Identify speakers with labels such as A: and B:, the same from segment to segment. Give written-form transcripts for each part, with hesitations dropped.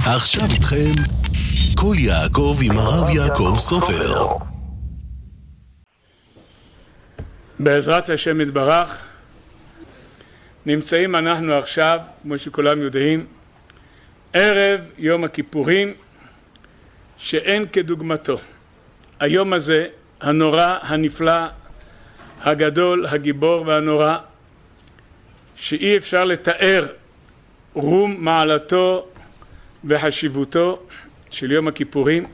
A: עכשיו איתכם כל יעקב עם הרב יעקב סופר.
B: בעזרת השם יתברך, נמצאים אנחנו עכשיו, כמו שכולם יודעים, ערב יום הכיפורים, שאין כדוגמתו. היום הזה, הנורא, הנפלא, הגדול, הגיבור והנורא, שאי אפשר לתאר רום מעלתו וחשיבותו של יום הכיפורים,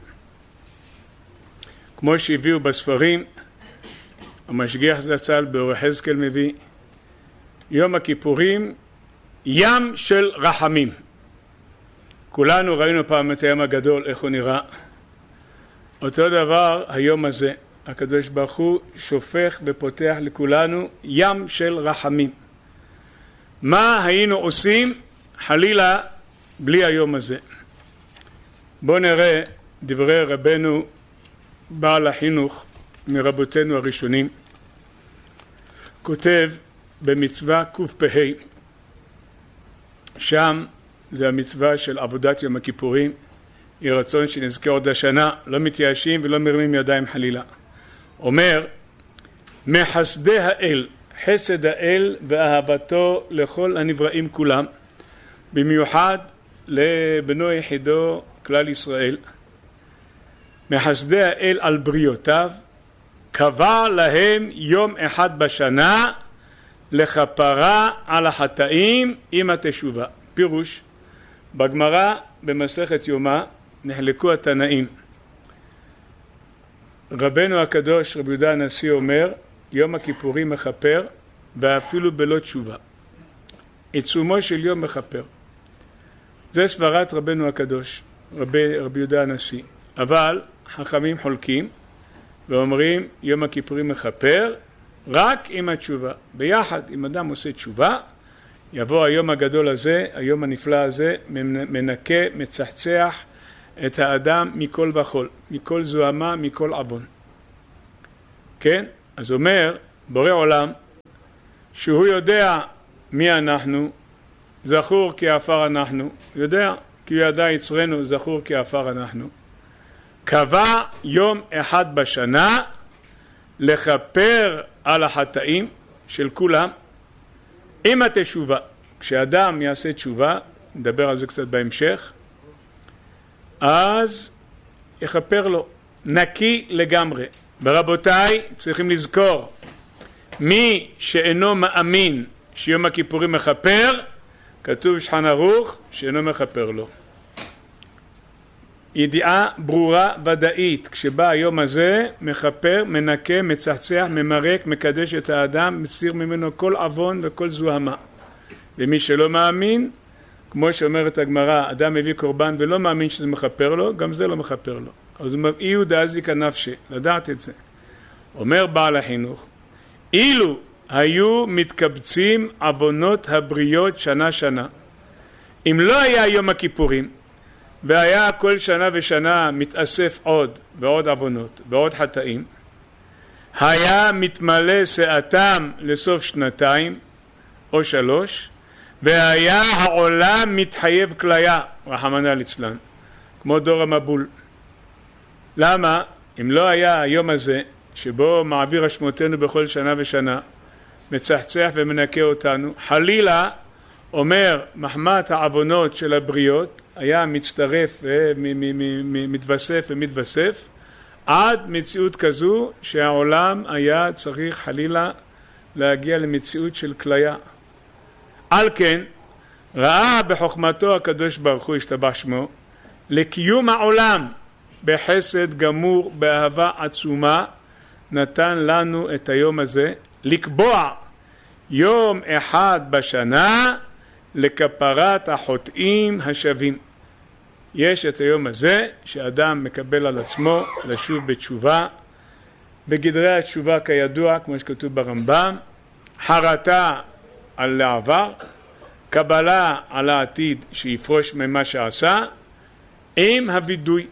B: כמו שהביאו בספרים. המשגיח זצ"ל באור יחזקאל מביא, יום הכיפורים ים של רחמים. כולנו ראינו פעם את הים הגדול, איך הוא נראה. אותו דבר היום הזה, הקדוש ברוך הוא שופך ופותח לכולנו ים של רחמים. מה היינו עושים חלילה בלי היום הזה? בואו נראה דברי רבנו בעל החינוך מרבותינו הראשונים. כותב במצווה קפ"ה, שם זה המצווה של עבודת יום הכיפורים, יהי רצון שנזכה עוד השנה, לא מתייאשים ולא מרימים ידיים חלילה. אומר, מחסדי האל, חסד האל ואהבתו לכל הנבראים כולם, במיוחד לבנו יחידו כלל ישראל, מחסדי האל על בריאותיו, קבע להם יום אחד בשנה לכפרה על החטאים עם התשובה. פירוש, בגמרא במסכת יומא נחלקו התנאים. רבנו הקדוש רבי יהודה הנשיא אומר, יום הכיפורים מכפר ואפילו בלא תשובה. עיצומו של יום מכפר. זה סברת רבנו הקדוש, רבי יהודה הנשיא. אבל חכמים חולקים ואומרים, יום הכיפורים מכפר רק עם התשובה. ביחד, אם אדם עושה תשובה, יבוא היום הגדול הזה, היום הנפלא הזה, מנקה, מצחצח את האדם מכל וכל, מכל זוהמה, מכל עוון. כן? אז אומר, בורא עולם, שהוא יודע מי אנחנו, זכור כי עפר אנחנו, יודע, כי הוא ידע יצרנו, זכור כי עפר אנחנו. קבע יום אחד בשנה לכפר על החטאים של כולם עם התשובה. כשאדם יעשה תשובה, נדבר על זה קצת בהמשך, אז יכפר לו, נקי לגמרי. ברבותיי, צריכים לזכור, מי שאינו מאמין שיום הכיפורים מכפר, כתוב בשולחן ערוך שאינו מכפר לו. ידיעה ברורה ודאית, כשבא היום הזה, מכפר, מנקה, מצחצח, ממרק, מקדש את האדם, מסיר ממנו כל עוון וכל זוהמה. ומי שלא מאמין, כמו שאומרת הגמרא, אדם מביא קורבן ולא מאמין שזה מכפר לו, גם זה לא מכפר לו. אז הוא אומר, אי דאזיקא נפשי, לדעת את זה. אומר בעל החינוך, אילו היו מתקבצים עוונות הבריות שנה שנה, אם לא היה יום הכיפורים, והיה כל שנה ושנה מתאסף עוד ועוד עוונות ועוד חטאים, היה מתמלא שעתם לסוף שנתיים או 3, והיה העולם מתחייב כליה, רחמנא ליצלן, כמו דור המבול. למה? אם לא היה היום הזה שבו מעביר אשמותינו בכל שנה ושנה, מצחצח ומנקה אותנו, חלילה, אומר, מחמת העוונות של הבריות היה מצטרף ומתווסף ומתווסף עד מציאות כזו שהעולם היה צריך חלילה להגיע למציאות של כליה. על כן ראה בחוכמתו הקדוש ברוך הוא ישתבח שמו לקיום העולם בחסד גמור, באהבה עצומה, נתן לנו את היום הזה לקבוע יום אחד בשנה לכפרת החוטאים השווים. יש את היום הזה שאדם מקבל על עצמו לשוב בתשובה. בגדרי התשובה כידוע, כמו שכתוב ברמב"ם, חרטה על העבר, קבלה על העתיד שיפרוש ממה שעשה, עם הוידוי.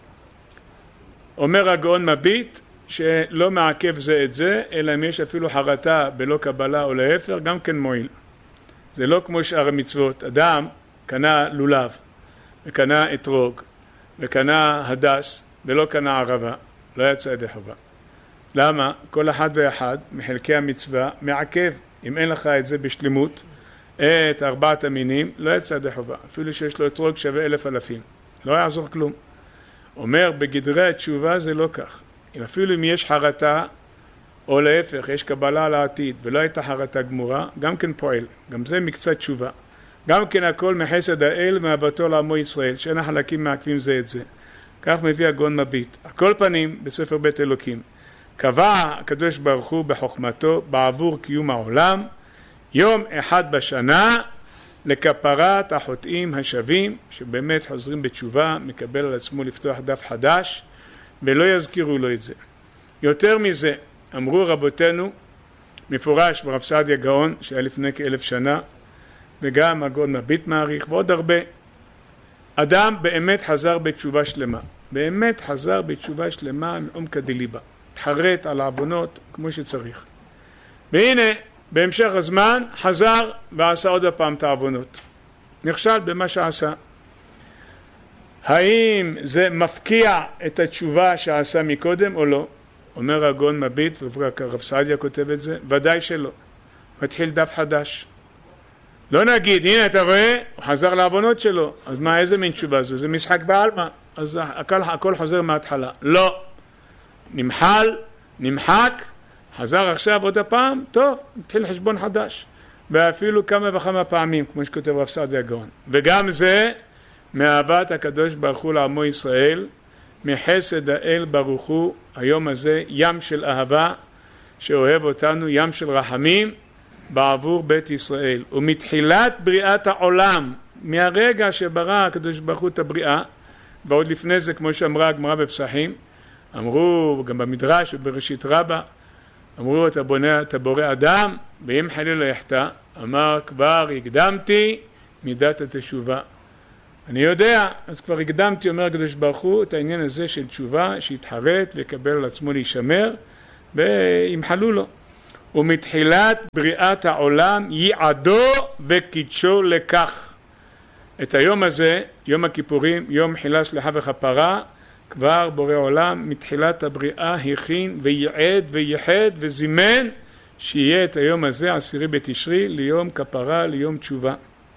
B: אומר הגאון מביט שלא מעכב זה את זה, אלא אם יש אפילו חרטה בלא קבלה או להפך, גם כן מועיל. זה לא כמו שאר המצוות. אדם קנה לולב, וקנה אתרוג, וקנה הדס, ולא קנה ערבה, לא יצא ידי חובה. למה? כל אחד ואחד מחלקי המצווה מעכב. אם אין לך את זה בשלמות, את 4 המינים, לא יצא ידי חובה. אפילו שיש לו אתרוג שווה 1,000 אלפים. לא יעזור כלום. אומר, בגדרי התשובה זה לא כך. אפילו אם יש חרטה, או להפך, יש קבלה לעתיד, ולא הייתה חרטה גמורה, גם כן פועל. גם זה מקצת תשובה. גם כן הכל מחסד האל מאהבתו לעמו ישראל, שאין החלקים מעכבים זה את זה. כך מביא הגאון מביט. על כל פנים, בספר בית אלוקים, קבע הקדוש ברוך הוא בחוכמתו בעבור קיום העולם, יום אחד בשנה לכפרת החוטאים השווים, שבאמת חוזרים בתשובה, מקבל על עצמו לפתוח דף חדש, ולא יזכירו לו את זה. יותר מזה, אמרו רבותינו, מפורש ברב סעדיה גאון, שהיה לפני כ1,000 שנה, וגם הגאון מביט מעריך, ועוד הרבה. אדם באמת חזר בתשובה שלמה. באמת חזר בתשובה שלמה מעומקא דליבא. התחרט על העוונות כמו שצריך. והנה, בהמשך הזמן חזר ועשה עוד הפעם את העוונות. נכשל במה שעשה. האם זה מפקיע את התשובה שעשה מקודם או לא? אומר הגאון מביט, ורב סעדיה כותב את זה, ודאי שלא. מתחיל דף חדש. לא נגיד, הנה אתה רואה, הוא חזר לעוונות שלו, אז מה, איזה מין תשובה זו? זה משחק בעלמא, אז הכל חוזר מההתחלה. לא. נמחל, נמחק, חזר עכשיו עוד הפעם, טוב, מתחיל חשבון חדש. ואפילו כמה וכמה פעמים, כמו שכותב רב סעדיה הגאון. וגם זה, מאהבת הקדוש ברוך הוא לעמו ישראל, מחסד האל ברוך הוא, היום הזה ים של אהבה, שאוהב אותנו, ים של רחמים, בעבור בית ישראל. ומתחילת בריאת העולם, מהרגע שברא הקדוש ברוך הוא את הבריאה, ועוד לפני זה, כמו שאמרה הגמרא בפסחים, אמרו, גם במדרש ובראשית רבה, אמרו, אתה בורא אדם, ואם חלילה יחטא, אמר, כבר הקדמתי מידת התשובה. אני יודע, אז כבר הקדמתי, אומר הקדוש ברוך הוא, את העניין הזה של תשובה, שיתחרט ויקבל על עצמו להישמר, וימחלו לו. ומתחילת בריאת העולם ייעדו וקידשו לכך. את היום הזה, יום הכיפורים, יום מחילה סליחה וכפרה, כבר בורא עולם מתחילת הבריאה הכין וייעד וייחד וזימן שיהיה את היום הזה 10 בתשרי ליום כפרה, ליום תשובה.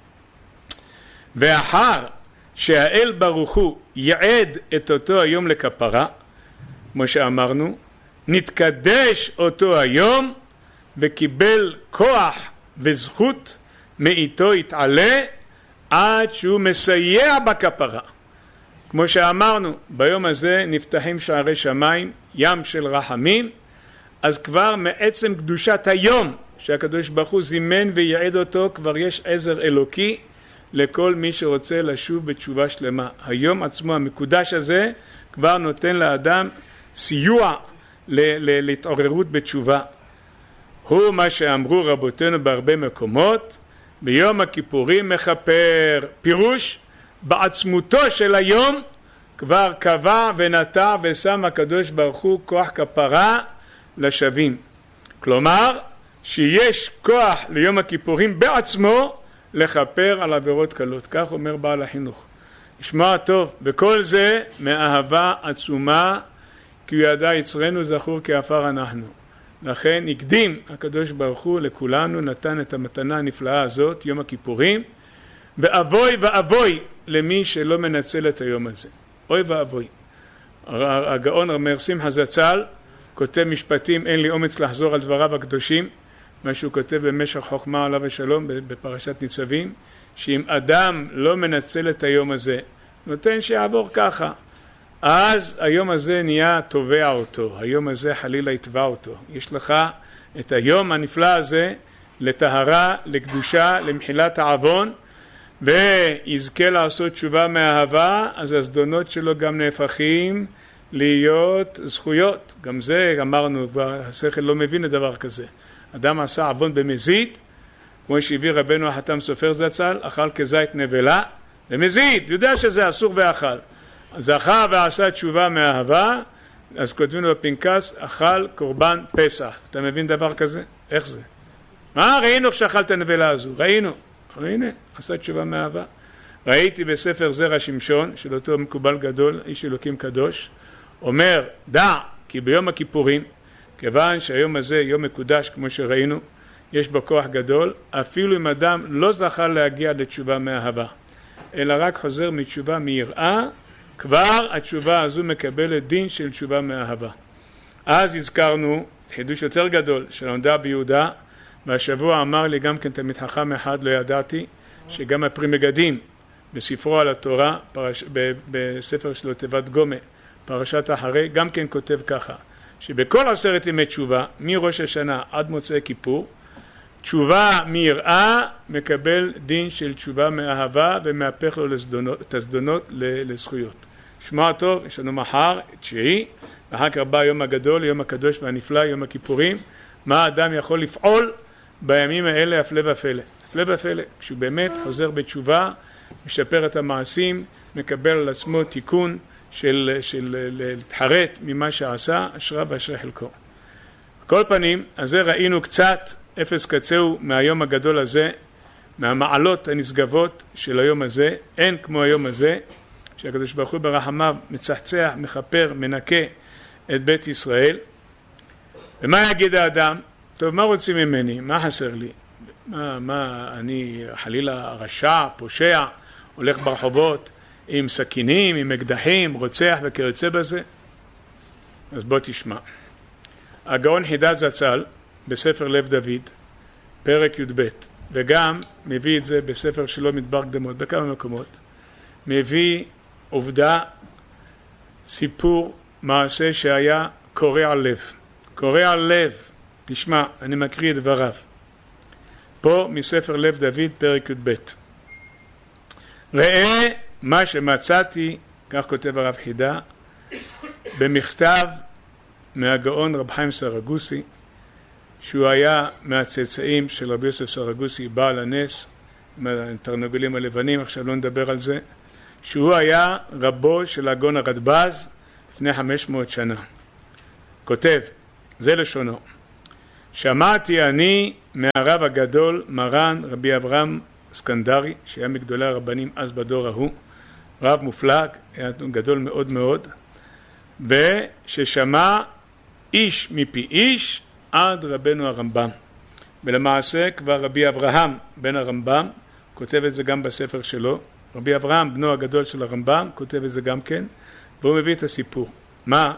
B: ואחר שהאל ברוך הוא ייעד את אותו היום לכפרה, כמו שאמרנו, נתקדש אותו היום וקיבל כוח וזכות מאיתו יתעלה עד שהוא מסייע בכפרה. כמו שאמרנו, ביום הזה נפתחים שערי שמיים, ים של רחמים, אז כבר מעצם קדושת היום שהקדוש ברוך הוא זימן ויעד אותו, כבר יש עזר אלוקי לכל מי שרוצה לשוב בתשובה שלמה. היום עצמו המקודש הזה כבר נותן לאדם סיוע להתעוררות בתשובה. הוא מה שאמרו רבותינו בהרבה מקומות, ביום הכיפורים מכפר, פירוש בעצמותו של היום כבר קבע ונטע ושם הקדוש ברוך הוא כוח כפרה לשווים. כלומר שיש כוח ליום הכיפורים בעצמו לכפר על עבירות קלות. כך אומר בעל החינוך. ישמע טוב, וכל זה מאהבה עצומה, כי הוא ידע יצרנו זכור כעפר אנחנו. לכן הקדים הקדוש ברוך הוא לכולנו, נתן את המתנה הנפלאה הזאת, יום הכיפורים, ואבוי ואבוי למי שלא מנצל את היום הזה. אוי ואבוי. הגאון רמ"ר שמחה זצ"ל כותב משפטים, אין לי אומץ לחזור על דבריו הקדושים, מה שהוא כותב במשך חוכמה עליו השלום בפרשת ניצבים, שאם אדם לא מנצל את היום הזה, נותן שיעבור ככה, אז היום הזה נהיה תובע אותו, היום הזה חלילה יתבע אותו. יש לך את היום הנפלא הזה לטהרה, לקדושה, למחילת העוון, ויזכה לעשות תשובה מאהבה, אז הזדונות שלו גם נהפכים להיות זכויות. גם זה אמרנו, השכל לא מבין את דבר כזה. אדם עשה עוון במזיד, כמו שהביא רבנו החתם סופר זצ"ל, אכל כזית נבלה, במזיד, יודע שזה אסור ואכל. אז זכה ועשה תשובה מאהבה, אז כותבים לו בפנקס, אכל קורבן פסח. אתה מבין דבר כזה? איך זה? מה? ראינו כשאכלת הנבלה הזו, ראינו. הנה, עשה תשובה מאהבה. ראיתי בספר זרע שמשון, של אותו מקובל גדול, איש אלוקים קדוש, אומר, דע, כי ביום הכיפורים, כיוון שהיום הזה יום מקודש, כמו שראינו, יש בו כוח גדול, אפילו אם אדם לא זכה להגיע לתשובה מאהבה, אלא רק חוזר מתשובה מיראה, כבר התשובה הזו מקבלת דין של תשובה מאהבה. אז הזכרנו חידוש יותר גדול של עמדה ביהודה, והשבוע אמר לי גם כן תלמיד חכם אחד, לא ידעתי, שגם הפרי מגדים בספרו על התורה, בספר שלו תיבת גומה, פרשת אחרי, גם כן כותב ככה, שבכל 10 ימי תשובה, מראש השנה עד מוצאי כיפור, תשובה מיראה מקבל דין של תשובה מאהבה ומהפך לו את הזדונות לזכויות. שמוע טוב, יש לנו מחר, 9, ואחר כך בא יום הגדול, יום הקדוש והנפלא, יום הכיפורים. מה האדם יכול לפעול בימים האלה הפלא ופלא? הפלא ופלא, כשהוא באמת חוזר בתשובה, משפר את המעשים, מקבל על עצמו תיקון של להתחרט ממה שעשה, אשריו ואשרי חלקו. כל פנים, אז זה ראינו קצת אפס קצהו מהיום הגדול הזה, מהמעלות הנשגבות של היום הזה. אין כמו היום הזה, שהקדוש ברוך הוא ברחמיו מצחצח, מכפר, מנקה את בית ישראל. ומה יגיד האדם? טוב, מה רוצים ממני? מה חסר לי? מה אני חלילה רשע, פושע, הולך ברחובות עם סכינים, עם אקדחים, רוצח וכיוצא בזה? אז בוא תשמע. הגאון חידה זצ"ל בספר לב דוד, פרק י"ב, וגם מביא את זה בספר שלו מדבר קדמות, בכמה מקומות, מביא עובדה, סיפור, מעשה שהיה קורע לב. קורע לב. תשמע, אני מקריא את דבריו. פה מספר לב דוד, פרק י"ב. ראה מה שמצאתי, כך כותב הרב חידה, במכתב מהגאון רב חיים סרגוסי, שהוא היה מהצאצאים של רבי יוסף סרגוסי, בעל הנס, מהתרנגולים הלבנים, עכשיו לא נדבר על זה, שהוא היה רבו של הגאון הרדב"ז לפני 500 שנה. כותב, זה לשונו, שמעתי אני מהרב הגדול מרן רבי אברהם סקנדרי, שהיה מגדולי הרבנים אז בדור ההוא, רב מופלג, היה גדול מאוד מאוד, וששמע איש מפי איש עד רבנו הרמב"ם. ולמעשה כבר רבי אברהם בן הרמב"ם כותב את זה גם בספר שלו, רבי אברהם בנו הגדול של הרמב"ם כותב את זה גם כן, והוא מביא את הסיפור. מה?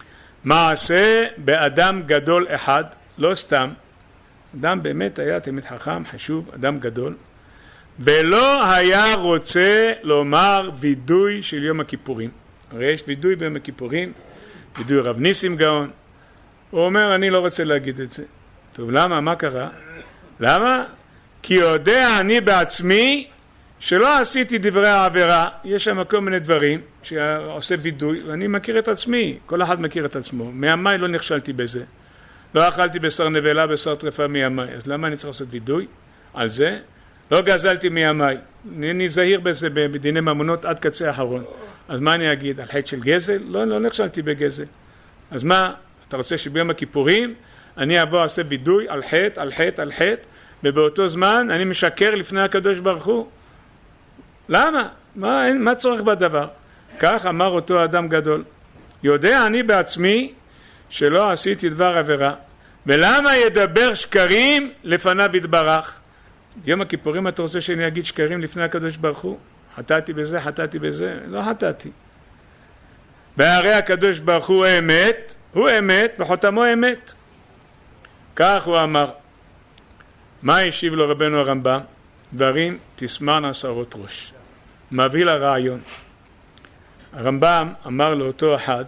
B: מעשה באדם גדול אחד, לא סתם, אדם באמת היה תלמיד חכם, חשוב, אדם גדול, ולא היה רוצה לומר וידוי של יום הכיפורים. הרי יש וידוי ביום הכיפורים, וידוי רב ניסים גאון. הוא אומר, אני לא רוצה להגיד את זה. טוב, למה? מה קרה? למה? כי יודע אני בעצמי שלא עשיתי דברי העבירה. יש שם כל מיני דברים שעושה וידוי, ואני מכיר את עצמי. כל אחד מכיר את עצמו. מימי לא נכשלתי בזה. לא אכלתי בשר נבלה, בשר טרפה מימי. אז למה אני צריך לעשות וידוי על זה? לא גזלתי מימי. אני זהיר בזה בדיני ממונות עד קצה האחרון. אז מה אני אגיד? על חטא של גזל? לא נכשלתי בגזל. אז מה? אתה רוצה שביום הכיפורים אני אבוא עושה וידוי על חטא, על חטא, על חטא, ובאותו זמן אני משקר לפני הקדוש ברוך הוא? למה? מה צורך בדבר? כך אמר אותו אדם גדול. יודע אני בעצמי שלא עשיתי דבר עבירה, ולמה ידבר שקרים לפניו יתברך? יום הכיפורים אתה רוצה שאני אגיד שקרים לפני הקדוש ברוך הוא? חטאתי בזה, חטאתי בזה? לא חטאתי. והרי הקדוש ברוך הוא אמת, הוא אמת וחותמו אמת. כך הוא אמר. מה השיב לו רבנו הרמב"ם? דברים תסמרנה עשרות ראש. מביא לרעיון. הרמב"ם אמר לאותו אחד,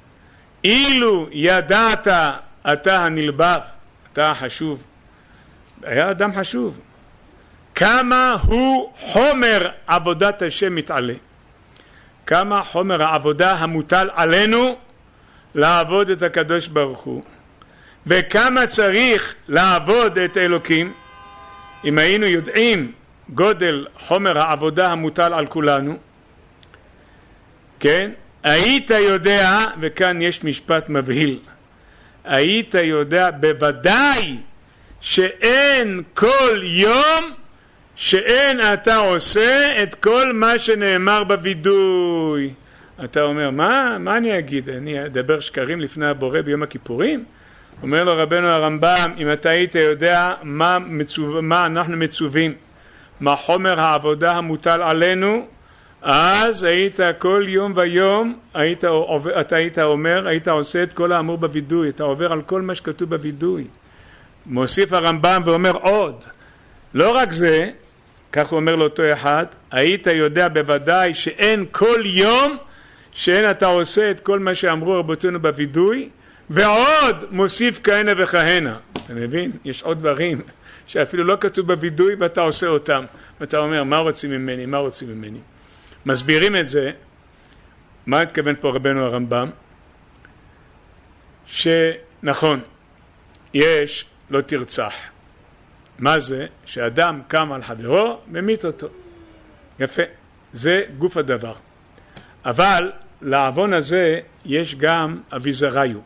B: אילו ידעת אתה הנלבב, אתה החשוב, היה אדם חשוב, כמה הוא חומר עבודת השם מתעלה, כמה חומר העבודה המוטל עלינו לעבוד את הקדוש ברוך הוא, וכמה צריך לעבוד את אלוקים. אם היינו יודעים גודל חומר העבודה המוטל על כולנו, כן, היית יודע, וכאן יש משפט מבהיל, היית יודע בוודאי שאין כל יום שאין אתה עושה את כל מה שנאמר בווידוי. אתה אומר, מה אני אגיד? אני אדבר שקרים לפני הבורא ביום הכיפורים? אומר לו רבנו הרמב"ם, אם אתה היית יודע מה אנחנו מצווים, מה חומר העבודה המוטל עלינו, אז היית כל יום ויום, אתה היית אומר, היית עושה את כל האמור בווידוי, אתה עובר על כל מה שכתוב בווידוי. מוסיף הרמב"ם ואומר עוד, לא רק זה, כך הוא אומר לאותו אחד, היית יודע בוודאי שאין כל יום שאין אתה עושה את כל מה שאמרו רבותינו בווידוי, ועוד מוסיף כהנה וכהנה. אתה מבין? יש עוד דברים שאפילו לא כתוב בווידוי ואתה עושה אותם. ואתה אומר, מה רוצים ממני? מה רוצים ממני? מסבירים את זה. מה התכוון פה רבנו הרמב"ם? שנכון, יש לא תרצח. מה זה? שאדם קם על חברו ומית אותו. יפה. זה גוף הדבר. אבל לעוון הזה יש גם אביזריו.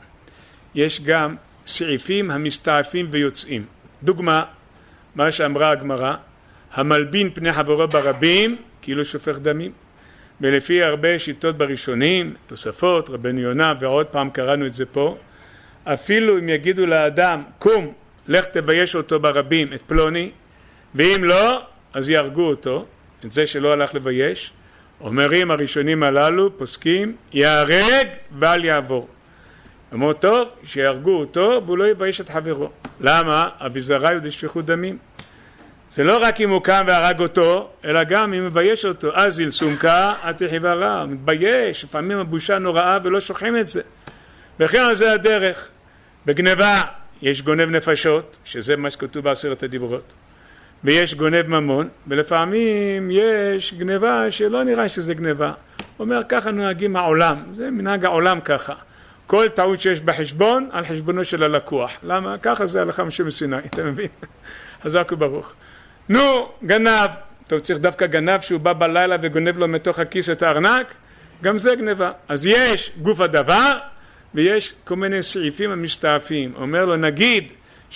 B: יש גם סעיפים המסתעפים ויוצאים. דוגמה, מה שאמרה הגמרא, המלבין פני חברו ברבים, כאילו שופך דמים. ולפי הרבה שיטות בראשונים, תוספות, רבנו יונה, ועוד פעם קראנו את זה פה, אפילו אם יגידו לאדם, קום, לך תבייש אותו ברבים, את פלוני, ואם לא, אז יהרגו אותו, את זה שלא הלך לבייש. אומרים הראשונים הללו, פוסקים, יהרג ואל יעבור. אמרו טוב, שיהרגו אותו והוא לא יבייש את חברו. למה? אביזריו דשפיכות דמים. זה לא רק אם הוא קם והרג אותו, אלא גם אם מבייש אותו. אז ילסומקה, תחייבה רע, מתבייש, לפעמים הבושה נוראה ולא שוכחים את זה. וכן על זה הדרך. בגנבה יש גונב נפשות, שזה מה שכתוב בעשרת הדיברות. ויש גונב ממון, ולפעמים יש גנבה שלא נראה שזה גנבה. אומר, ככה נוהגים העולם, זה מנהג העולם ככה. כל טעות שיש בחשבון, על חשבונו של הלקוח. למה? ככה זה הלכה משה מסיני, אתה מבין? חזק וברוך. נו, גנב. טוב, צריך דווקא גנב שהוא בא בלילה וגונב לו מתוך הכיס את הארנק, גם זה גנבה. אז יש גוף הדבר, ויש כל מיני סעיפים המסתעפים. אומר לו, נגיד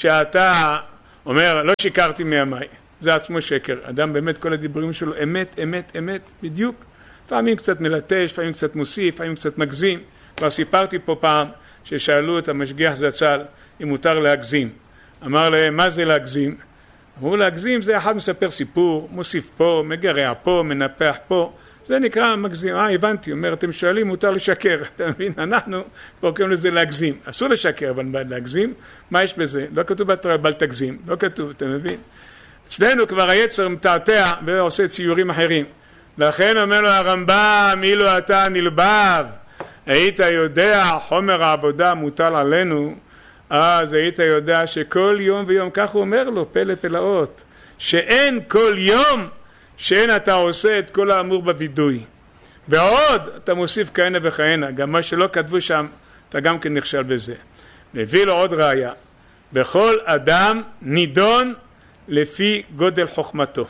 B: שאתה אומר, לא שיקרתי מימי, זה עצמו שקר. אדם באמת כל הדיבורים שלו אמת, אמת, אמת, בדיוק. לפעמים קצת מלטש, לפעמים קצת מוסיף, לפעמים קצת מגזים. כבר סיפרתי פה פעם ששאלו את המשגיח זצ"ל אם מותר להגזים. אמר להם, מה זה להגזים? אמרו להגזים זה אחד מספר סיפור, מוסיף פה, מגרע פה, מנפח פה. זה נקרא מגזים. הבנתי, אומר, אתם שואלים, מותר לשקר. אתה מבין? אנחנו פה קוראים לזה להגזים. אסור לשקר, אבל להגזים, מה יש בזה? לא כתוב בתורה, בל תגזים. לא כתוב, אתה מבין? אצלנו כבר היצר מתעתע ועושה ציורים אחרים. לכן אומר לו הרמב"ם, אילו אתה נלבב, היית יודע חומר העבודה מוטל עלינו, אז היית יודע שכל יום ויום, כך הוא אומר לו, פלא פלאות, שאין כל יום שאין אתה עושה את כל האמור בווידוי. ועוד אתה מוסיף כהנה וכהנה, גם מה שלא כתבו שם, אתה גם כן נכשל בזה. מביא לו עוד ראיה, בכל אדם נידון לפי גודל חוכמתו.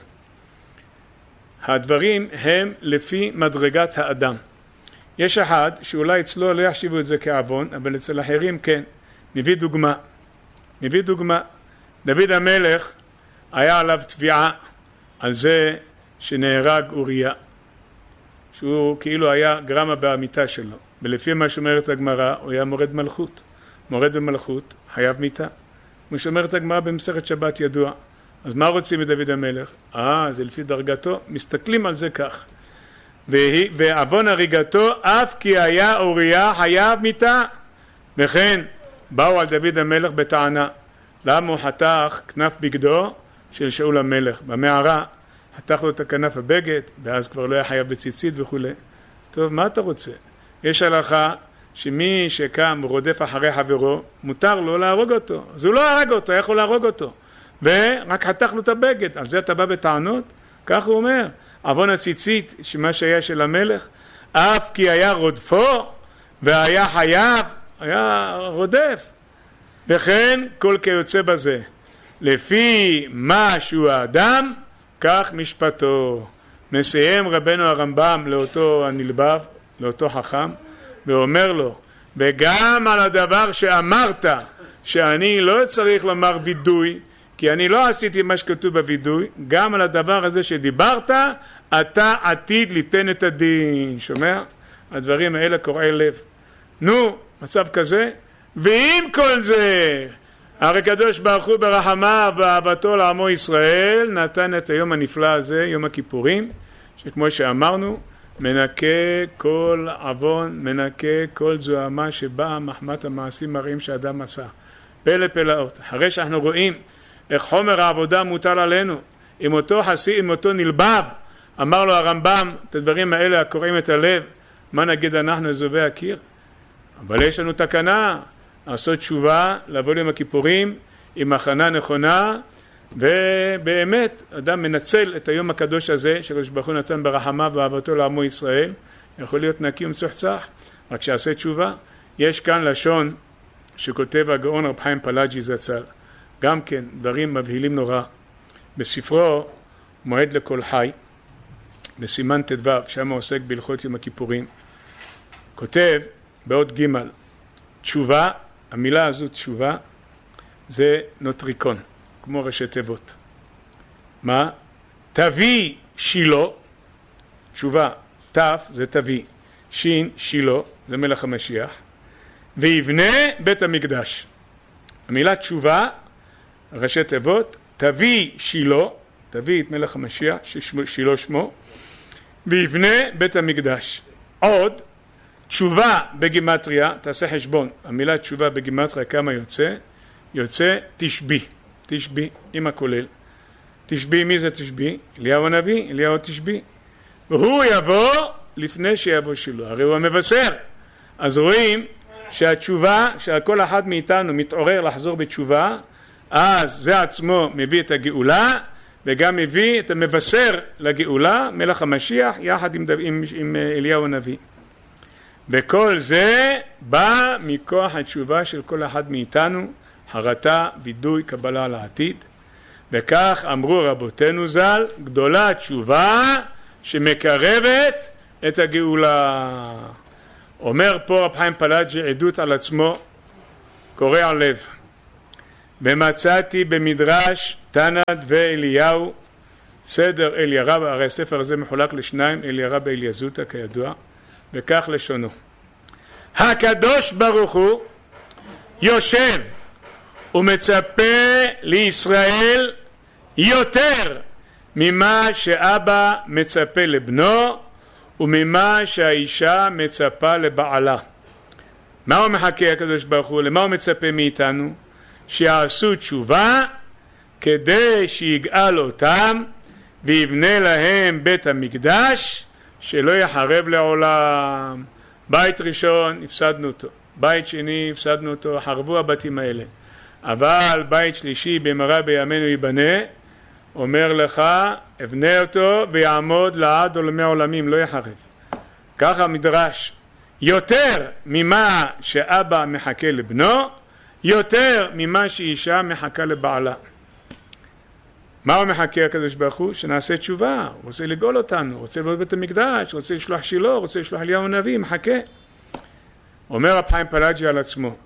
B: הדברים הם לפי מדרגת האדם. יש אחד שאולי אצלו לא יחשיבו את זה כעוון, אבל אצל אחרים כן. מביא דוגמה. דוד המלך היה עליו תביעה על זה שנהרג אוריה, שהוא כאילו היה גרמה במיטה שלו. ולפי מה שאומרת הגמרא, הוא היה מורד מלכות. מורד במלכות, חייב מיטה. כמו שאומרת הגמרא במסכת שבת ידוע. אז מה רוצים מדוד המלך? זה לפי דרגתו, מסתכלים על זה כך. ועוון הריגתו, אף כי היה אוריה חייב מיתה. וכן, באו על דוד המלך בטענה, למה הוא חתך כנף בגדו של שאול המלך? במערה, חתך לו את הכנף הבגד, ואז כבר לא היה חייב בציצית וכו'. טוב, מה אתה רוצה? יש הלכה שמי שקם ורודף אחרי חברו, מותר לו להרוג אותו. אז הוא לא הרג אותו, איך הוא להרוג אותו? ורק חתך לו את הבגד. על זה אתה בא בטענות? כך הוא אומר. עוון הציצית, שמה שהיה של המלך, אף כי היה רודפו והיה חייב, היה רודף. וכן כל כיוצא בזה. לפי מה שהוא האדם, כך משפטו. מסיים רבנו הרמב"ם לאותו הנלבב, לאותו חכם, ואומר לו, וגם על הדבר שאמרת, שאני לא צריך לומר וידוי, כי אני לא עשיתי מה שכתוב בווידוי, גם על הדבר הזה שדיברת, אתה עתיד ליתן את הדין. שומע? הדברים האלה קורעי לב. נו, מצב כזה, ועם כל זה, הרי קדוש ברוך הוא ברחמיו ואהבתו לעמו ישראל, נתן את היום הנפלא הזה, יום הכיפורים, שכמו שאמרנו, מנקה כל עוון, מנקה כל זוהמה שבאה מחמת המעשים הרעים שאדם עשה. פלא פלאות. אחרי שאנחנו רואים איך חומר העבודה מוטל עלינו, עם אותו חסי, עם אותו נלבב, אמר לו הרמב"ם, את הדברים האלה הקוראים את הלב, מה נגיד אנחנו זובי הקיר? אבל יש לנו תקנה, לעשות תשובה, לבוא ליום הכיפורים, עם הכנה נכונה, ובאמת אדם מנצל את היום הקדוש הזה, שקדוש ברוך הוא נתן ברחמיו ואהבתו לעמו ישראל, יכול להיות נקי ומצוחצח, רק שעשה תשובה. יש כאן לשון שכותב הגאון רב חיים פלאג'י זצ"ל, גם כן דברים מבהילים נורא, בספרו מועד לכל חי, בסימן ט"ו, שם עוסק בהלכות יום הכיפורים, כותב באות ג' תשובה, המילה הזו תשובה, זה נוטריקון, כמו ראשי תיבות. מה? תביא שילה, תשובה, תף זה תביא, שין שילה, זה מלך המשיח, ויבנה בית המקדש. המילה תשובה, ראשי תיבות, תביא שילה, תביא את מלך המשיח, שילה שמו, ויבנה בית המקדש. עוד, תשובה בגימטריה, תעשה חשבון, המילה תשובה בגימטריה כמה יוצא? יוצא תשבי, תשבי עם הכולל. תשבי, מי זה תשבי? אליהו הנביא, אליהו תשבי. והוא יבוא לפני שיבוא שילה, הרי הוא המבשר. אז רואים שהתשובה, שכל אחד מאיתנו מתעורר לחזור בתשובה, אז זה עצמו מביא את הגאולה, וגם מביא את המבשר לגאולה, מלך המשיח, יחד עם אליהו הנביא. וכל זה בא מכוח התשובה של כל אחד מאיתנו, חרטה, וידוי, קבלה לעתיד. וכך אמרו רבותינו ז"ל, גדולה התשובה שמקרבת את הגאולה. אומר פה רב חיים פלאג'י עדות על עצמו, קורע לב. ומצאתי במדרש תנא ואליהו, סדר אלירב, הרי הספר הזה מחולק לשניים, אלירב ואליזותא כידוע, וכך לשונו. הקדוש ברוך הוא יושב ומצפה לישראל יותר ממה שאבא מצפה לבנו וממה שהאישה מצפה לבעלה. מה הוא מחכה הקדוש ברוך הוא? למה הוא מצפה מאיתנו? שיעשו תשובה כדי שיגאל אותם ויבנה להם בית המקדש שלא יחרב לעולם. בית ראשון הפסדנו אותו, בית שני הפסדנו אותו, חרבו הבתים האלה, אבל בית שלישי במהרה בימינו ייבנה. אומר לך אבנה אותו ויעמוד לעד עולמי עולמים, לא יחרב. ככה המדרש, יותר ממה שאבא מחכה לבנו, יותר ממה שאישה מחכה לבעלה. מה הוא מחכה הקדוש ברוך הוא? שנעשה תשובה, הוא רוצה לגאול אותנו, רוצה לבנות בית המקדש, רוצה לשלוח שילה, רוצה לשלוח אליהו הנביא, מחכה. אומר רב חיים פלאג'י על עצמו,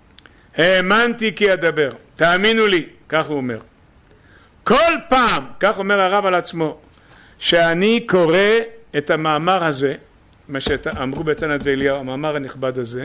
B: האמנתי כי אדבר, תאמינו לי, כך הוא אומר. כל פעם, כך אומר הרב על עצמו, שאני קורא את המאמר הזה, מה שאמרו בתנא ואליהו, המאמר הנכבד הזה,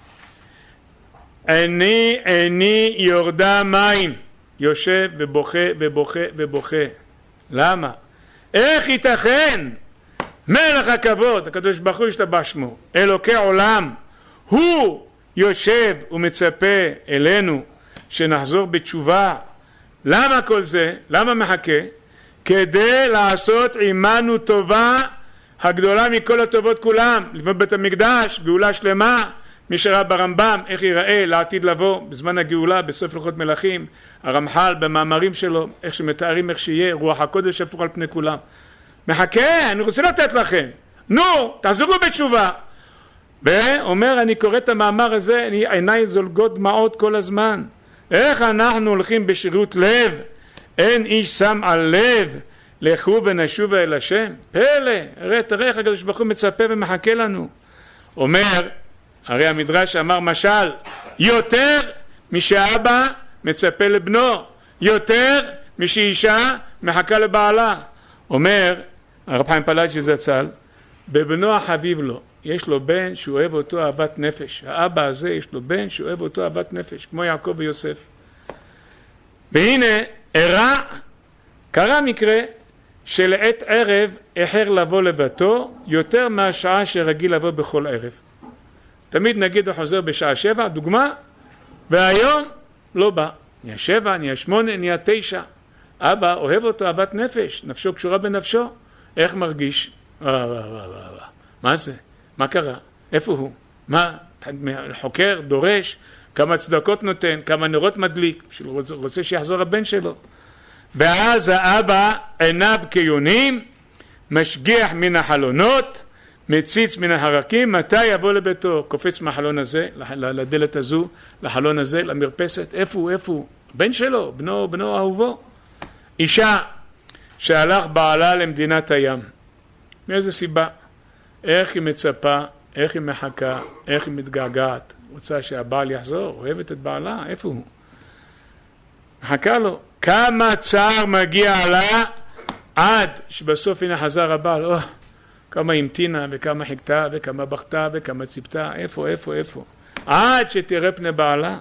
B: עיני יורדה מים, יושב ובוכה ובוכה ובוכה. למה? איך ייתכן? מלך הכבוד, הקדוש ברוך הוא ישתבח שמו, אלוקי עולם, הוא יושב ומצפה אלינו שנחזור בתשובה. למה כל זה? למה מחכה? כדי לעשות עמנו טובה הגדולה מכל הטובות כולם, לבנות בית המקדש, גאולה שלמה. מי שראה ברמב"ם איך ייראה לעתיד לבוא בזמן הגאולה בסוף הלכות מלכים, הרמח"ל במאמרים שלו, איך שמתארים איך שיהיה, רוח הקודש הפוך על פני כולם. מחכה, אני רוצה לתת לכם, נו, תחזרו בתשובה. ואומר, אני קורא את המאמר הזה, עיניי זולגות דמעות כל הזמן. איך אנחנו הולכים בשירות לב, אין איש שם על לב, לכו ונשובה אל השם. פלא, תראה איך הקדוש ברוך הוא מצפה ומחכה לנו. אומר, הרי המדרש אמר משל, יותר משאבא מצפה לבנו, יותר משאישה מחכה לבעלה. אומר הרב חיים פלאג'י זצ"ל, בבנו החביב לו, יש לו בן שהוא אוהב אותו אהבת נפש. האבא הזה יש לו בן שהוא אוהב אותו אהבת נפש, כמו יעקב ויוסף. והנה קרה מקרה שלעת ערב איחר לבוא לביתו יותר מהשעה שרגיל לבוא בכל ערב. תמיד נגיד הוא חוזר בשעה 7, דוגמה, והיום לא בא. נהיה 7, נהיה 8, נהיה 9. אבא אוהב אותו אהבת נפש, נפשו קשורה בנפשו. איך מרגיש? מה זה? מה קרה? איפה הוא? מה? חוקר, דורש, כמה צדקות נותן, כמה נרות מדליק, רוצה שיחזור הבן שלו. ואז האבא עיניו כיונים, משגיח מן החלונות, מציץ מן החרקים, מתי יבוא לביתו? קופץ מהחלון הזה, לדלת הזו, לחלון הזה, למרפסת. איפה הוא? איפה הוא? בן שלו, בנו אהובו. אישה שהלך בעלה למדינת הים. מאיזה סיבה? איך היא מצפה, איך היא מחכה, איך היא מתגעגעת. רוצה שהבעל יחזור, אוהבת את בעלה, איפה הוא? מחכה לו. כמה צער מגיע לה עד שבסוף הנה חזר הבעל. כמה המתינה וכמה חיכתה וכמה בכתה וכמה ציפתה. איפה? עד שתראה פני בעלה.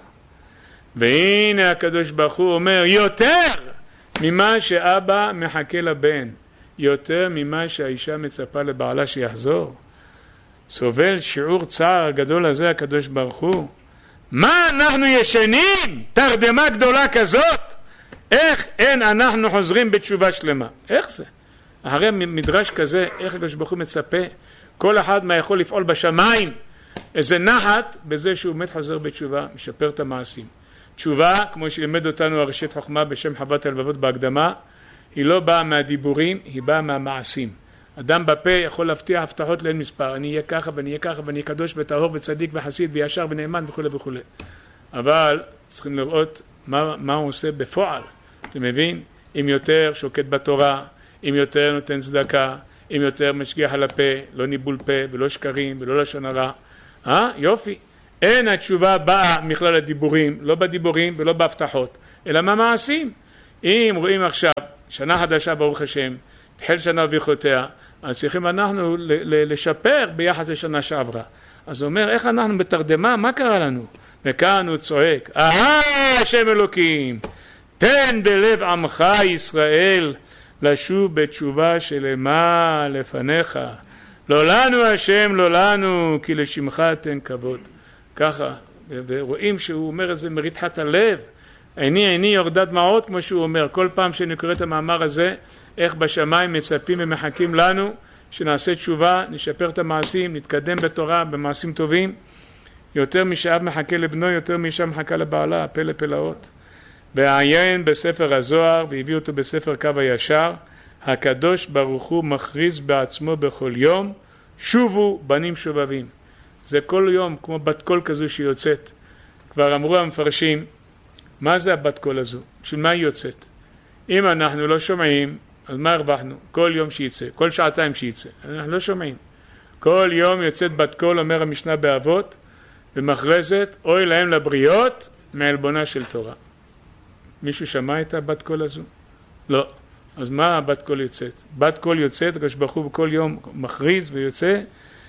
B: והנה הקדוש ברוך הוא אומר יותר ממה שאבא מחכה לבן, יותר ממה שהאישה מצפה לבעלה שיחזור. סובל שיעור צער הגדול הזה הקדוש ברוך הוא. מה אנחנו ישנים? תרדמה גדולה כזאת? איך אין אנחנו חוזרים בתשובה שלמה? איך זה? אחרי מדרש כזה, איך הקדוש ברוך הוא מצפה? כל אחד מה יכול לפעול בשמיים? איזה נחת בזה שהוא באמת חוזר בתשובה, משפר את המעשים. תשובה, כמו שלימד אותנו הראשית חוכמה בשם חוות הלבבות בהקדמה, היא לא באה מהדיבורים, היא באה מהמעשים. אדם בפה יכול להבטיח הבטחות לאין מספר, אני אהיה ככה ואני אהיה ככה ואני קדוש וטהור וצדיק וחסיד וישר ונאמן וכו' וכו'. אבל צריכים לראות מה הוא עושה בפועל. אתה מבין? אם יותר שוקט בתורה, אם יותר נותן צדקה, אם יותר משגיח על הפה, לא ניבול פה ולא שקרים ולא לשון הרע. יופי. אין התשובה באה מכלל הדיבורים, לא בדיבורים ולא בהבטחות, אלא מהמעשים. אם רואים עכשיו שנה חדשה ברוך השם, תחל שנה וברכותיה, אז צריכים אנחנו לשפר ביחס לשנה שעברה. אז הוא אומר, איך אנחנו בתרדמה? מה קרה לנו? וכאן הוא צועק, השם אלוקים, תן בלב עמך ישראל לשוב בתשובה שלמה לפניך. לא לנו השם, לא לנו, כי לשמך תן כבוד. ככה, ורואים שהוא אומר את זה מריתחת הלב. עיני יורדה דמעות, כמו שהוא אומר. כל פעם שאני קורא את המאמר הזה, איך בשמיים מצפים ומחכים לנו, שנעשה תשובה, נשפר את המעשים, נתקדם בתורה, במעשים טובים. יותר משאב מחכה לבנו, יותר מאישה מחכה לבעלה, פלא פלאות. ועיין בספר הזוהר, והביא אותו בספר קו הישר, הקדוש ברוך הוא מכריז בעצמו בכל יום, שובו בנים שובבים. זה כל יום כמו בת קול כזו שיוצאת. כבר אמרו המפרשים, מה זה הבת קול הזו? בשביל מה היא יוצאת? אם אנחנו לא שומעים, אז מה הרווחנו? כל יום שיצא, כל שעתיים שיצא. אנחנו לא שומעים. כל יום יוצאת בת קול, אומר המשנה באבות, ומכרזת, אוי להם לבריות, מעלבונה של תורה. מישהו שמע את הבת קול הזו? לא. אז מה הבת קול יוצאת? בת קול יוצאת, הקדוש ברוך הוא בכל יום מכריז ויוצא,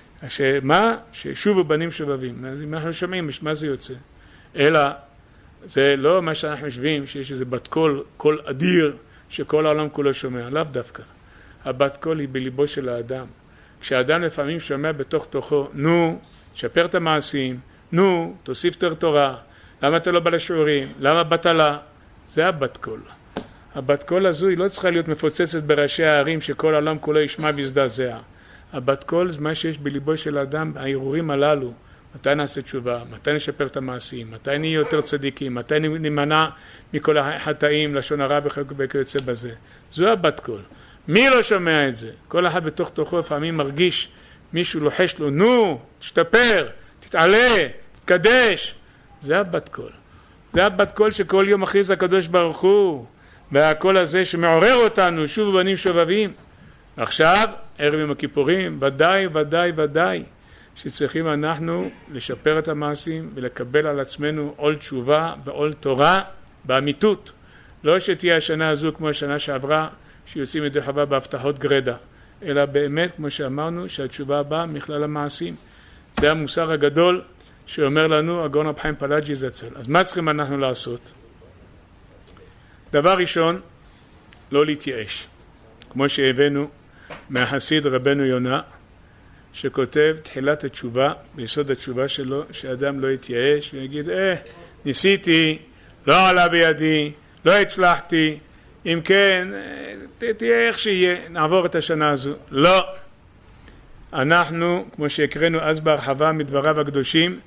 B: שמה? ששובו בנים שובבים. אם אנחנו שומעים, מה זה יוצא? אלא, זה לא מה שאנחנו חושבים, שיש איזה בת קול, קול אדיר, שכל העולם כולו שומע, לאו דווקא. הבת קול היא בליבו של האדם. כשהאדם לפעמים שומע בתוך תוכו, נו, שפר את המעשים, נו, תוסיף יותר תורה, למה אתה לא בא לשיעורים, למה בטלה? זה הבת קול. הבת קול הזו היא לא צריכה להיות מפוצצת בראשי הערים שכל העולם כולו ישמע ויזדעזע. הבת קול זה מה שיש בליבו של האדם, הערעורים הללו. מתי נעשה תשובה, מתי נשפר את המעשים, מתי נהיה יותר צדיקים, מתי נמנע מכל החטאים, לשון הרע וכיוצא בזה. זו הבת קול. מי לא שומע את זה? כל אחד בתוך תוכו לפעמים מרגיש, מישהו לוחש לו, נו, תשתפר, תתעלה, תתקדש. זה הבת קול. זה הבת קול שכל יום מכריז הקדוש ברוך הוא, והקול הזה שמעורר אותנו, שוב בנים שובבים. עכשיו, ערב יום הכיפורים, ודאי, שצריכים אנחנו לשפר את המעשים ולקבל על עצמנו עול תשובה ועול תורה באמיתות. לא שתהיה השנה הזו כמו השנה שעברה, שיוצאים ידי חובה בהבטחות גרדה, אלא באמת, כמו שאמרנו, שהתשובה באה מכלל המעשים. זה המוסר הגדול שאומר לנו הגאון רב חיים פלאג'י זצ"ל. אז מה צריכים אנחנו לעשות? דבר ראשון, לא להתייאש. כמו שהבאנו מהחסיד רבנו יונה, שכותב תחילת התשובה, ביסוד התשובה שלו, שאדם לא יתייאש ויגיד, ניסיתי, לא עלה בידי, לא הצלחתי, אם כן, תהיה איך שיהיה, נעבור את השנה הזו. לא. אנחנו, כמו שהקראנו אז בהרחבה מדבריו הקדושים,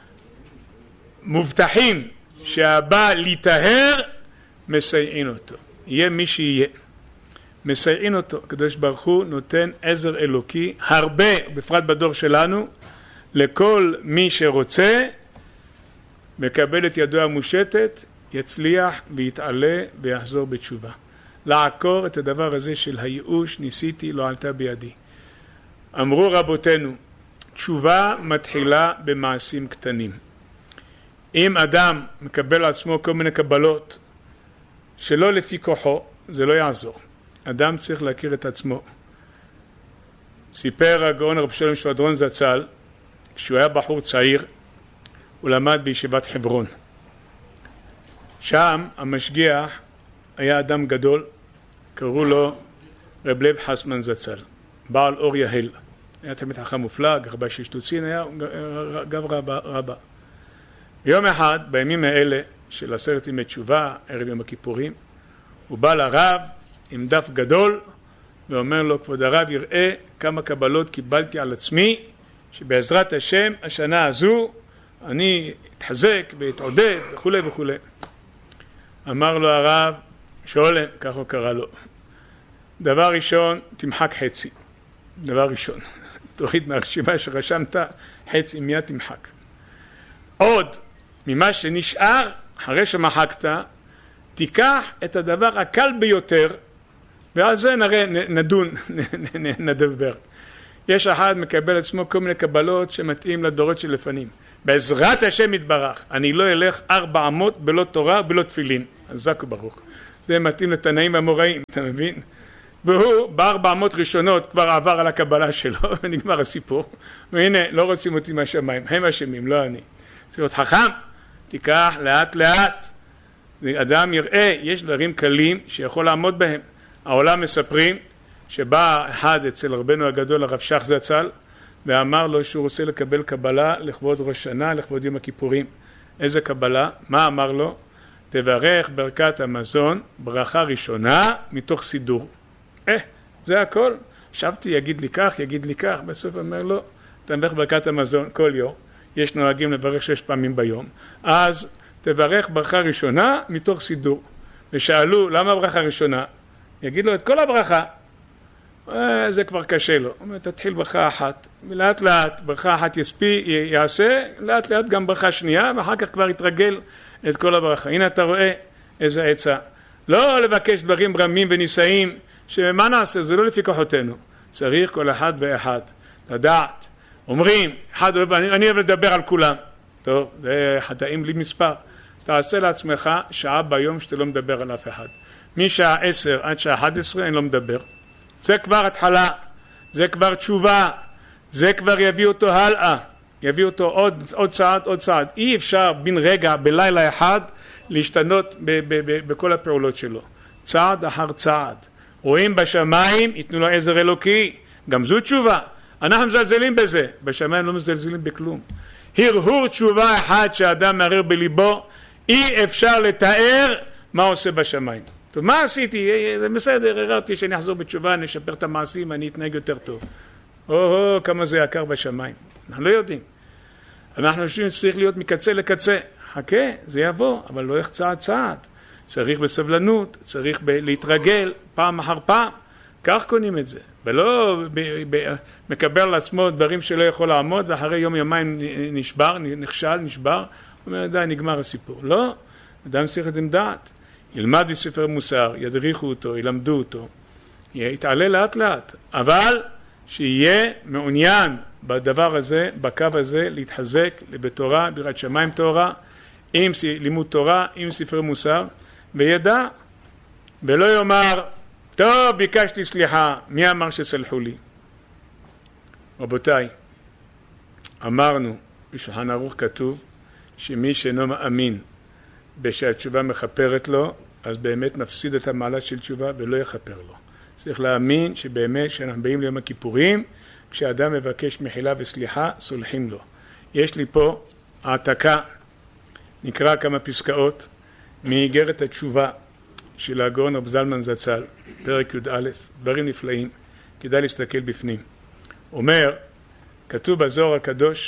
B: מובטחים שהבא להיטהר, מסייעין אותו. יהיה מי שיהיה. מסייעין אותו. הקדוש ברוך הוא נותן עזר אלוקי, הרבה, בפרט בדור שלנו, לכל מי שרוצה, מקבל את ידו המושטת, יצליח ויתעלה ויחזור בתשובה. לעקור את הדבר הזה של הייאוש, ניסיתי, לא עלתה בידי. אמרו רבותינו, תשובה מתחילה במעשים קטנים. אם אדם מקבל על עצמו כל מיני קבלות שלא לפי כוחו, זה לא יעזור. אדם צריך להכיר את עצמו. סיפר הגאון רב שלום שבדרון זצ"ל, כשהוא היה בחור צעיר, הוא למד בישיבת חברון. שם המשגיח היה אדם גדול, קראו לו רב לב חסמן זצ"ל, בעל אור יהל. היה תמיד חכם מופלג, רבה ששטוצין, היה גב רבה. יום אחד, בימים האלה של 10 ימי תשובה, ערב יום הכיפורים, הוא בא לרב עם דף גדול, ואומר לו, כבוד הרב, יראה כמה קבלות קיבלתי על עצמי, שבעזרת השם, השנה הזו, אני אתחזק ואתעודד וכו' וכו'. אמר לו הרב, שולם, כך הוא קרא לו, דבר ראשון, תמחק חצי. דבר ראשון, תוריד מהרשימה שרשמת, חצי מיד תמחק. עוד, ממה שנשאר, אחרי שמחקת, תיקח את הדבר הקל ביותר, ועל זה נדבר. יש אחד מקבל עצמו כל מיני קבלות שמתאים לדורות שלפנים. בעזרת השם יתברך, אני לא אלך 400 בלא תורה ובלא תפילין. אז זכו ברוך. זה מתאים לתנאים והמוראים, אתה מבין? והוא ב400 ראשונות כבר עבר על הקבלה שלו, ונגמר הסיפור. והנה, לא רוצים אותי מהשמיים, הם אשמים, לא אני. צריך להיות חכם, תיקח לאט לאט. אדם יראה, יש דברים קלים שיכול לעמוד בהם. העולם מספרים שבא אחד אצל רבנו הגדול, הרב שך זצ"ל, ואמר לו שהוא רוצה לקבל קבלה לכבוד ראש שנה, לכבוד יום הכיפורים. איזה קבלה? מה אמר לו? תברך ברכת המזון, ברכה ראשונה מתוך סידור. זה הכל. חשבתי, יגיד לי כך, יגיד לי כך. בסוף אומר לו, תברך ברכת המזון כל יום. יש נוהגים לברך 6 פעמים ביום. אז תברך ברכה ראשונה מתוך סידור. ושאלו, למה ברכה ראשונה? יגיד לו את כל הברכה. זה כבר קשה לו. אומר, תתחיל ברכה אחת. ולאט לאט ברכה אחת יעשה, לאט לאט גם ברכה שנייה, ואחר כך כבר יתרגל את כל הברכה. הנה אתה רואה איזה עצה. לא לבקש דברים רמים וניסאים, שמה נעשה? זה לא לפי כוחותינו. צריך כל אחד ואחד לדעת. אומרים, אני אוהב לדבר על כולם. טוב, זה חטאים לי מספר. תעשה לעצמך שעה ביום שאתה לא מדבר על אף אחד. משעה 10 עד שעה 11 אני לא מדבר. זה כבר התחלה, זה כבר תשובה, זה כבר יביא אותו הלאה, יביא אותו עוד צעד, עוד צעד. אי אפשר בין רגע, בלילה אחד, להשתנות בכל הפעולות שלו. צעד אחר צעד. רואים בשמיים, ייתנו לו עזר אלוקי, גם זו תשובה. אנחנו מזלזלים בזה, בשמיים לא מזלזלים בכלום. הרהור תשובה אחת שהאדם מערער בליבו, אי אפשר לתאר מה עושה בשמיים. טוב, מה עשיתי? זה בסדר, הררתי שאני אחזור בתשובה, אני אשפר את המעשים, אני אתנהג יותר טוב. כמה זה יקר בשמיים. אנחנו לא יודעים. אנחנו חושבים שצריך להיות מקצה לקצה. חכה, זה יבוא, אבל לא איך צעד צעד. צריך בסבלנות, צריך להתרגל פעם אחר פעם. כך קונים את זה. ולא מקבל לעצמו דברים שלא יכול לעמוד, ואחרי יום יומיים נשבר, נכשל, נשבר. אומר, די, נגמר הסיפור. לא, אדם צריך את דעת. ילמד בספר מוסר, ידריכו אותו, ילמדו אותו, יתעלה לאט לאט, אבל שיהיה מעוניין בדבר הזה, בקו הזה, להתחזק בתורה, ביראת שמיים תורה, עם לימוד תורה, עם ספר מוסר, וידע ולא יאמר, טוב, ביקשתי סליחה, מי אמר שסלחו לי? רבותיי, אמרנו, בשולחן ערוך כתוב, שמי שאינו מאמין שהתשובה מכפרת לו, אז באמת מפסיד את המעלה של תשובה ולא יכפר לו. צריך להאמין שבאמת שאנחנו באים ליום הכיפורים, כשאדם מבקש מחילה וסליחה, סולחים לו. יש לי פה העתקה, נקרא כמה פסקאות, מאיגרת התשובה של הגאון רב זלמן זצ"ל, פרק י"א, דברים נפלאים, כדאי להסתכל בפנים. אומר, כתוב בזוהר הקדוש,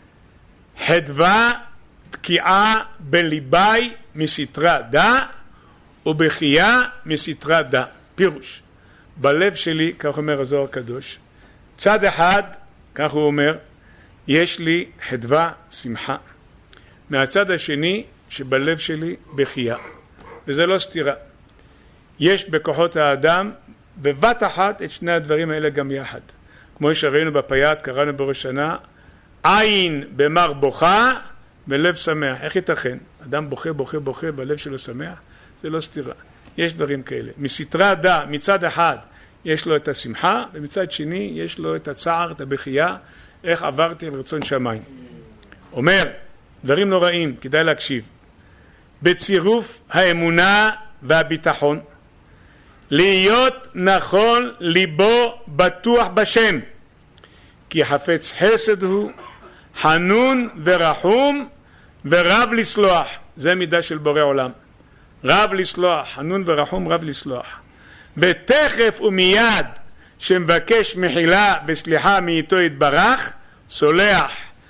B: חדווה תקיעה בליבי מסתרה דה, ובחייה מסתרה דה. פירוש, בלב שלי, כך אומר הזוהר הקדוש, צד אחד, כך הוא אומר, יש לי חדווה, שמחה. מהצד השני, שבלב שלי בחייה. וזה לא סתירה. יש בכוחות האדם, בבת אחת, את שני הדברים האלה גם יחד. כמו שראינו בפייט, קראנו בראש שנה, עין במר בוכה, בלב שמח. איך ייתכן? אדם בוכה, בוכה, בוכה, בלב שלו שמח? זה לא סתירה. יש דברים כאלה. מסתרה דה, מצד אחד, יש לו את השמחה, ומצד שני, יש לו את הצער, את הבכייה, איך עברתי על רצון שמיים. אומר, דברים נוראים, כדאי להקשיב. בצירוף האמונה והביטחון, להיות נכון ליבו בטוח בשם, כי חפץ חסד הוא, חנון ורחום ורב לסלוח. זה מידה של בורא עולם. רב לסלוח, חנון ורחום, רב לסלוח. ותכף ומיד שמבקש מחילה וסליחה מאיתו יתברך, סולח,